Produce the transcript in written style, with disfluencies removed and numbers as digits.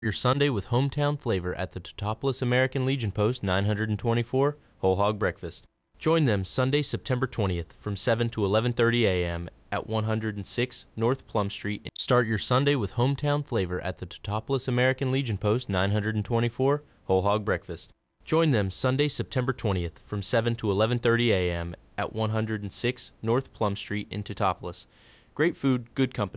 Your Sunday with hometown flavor at the Teutopolis American Legion Post 924 Whole Hog Breakfast. Join them Sunday, September 20th from 7 to 11:30 a.m. at 106 North Plum Street. Start your Sunday with hometown flavor at the Teutopolis American Legion Post 924 Whole Hog Breakfast. Join them Sunday, September 20th from 7 to 11:30 a.m. at 106 North Plum Street in Teutopolis. Great food, good company.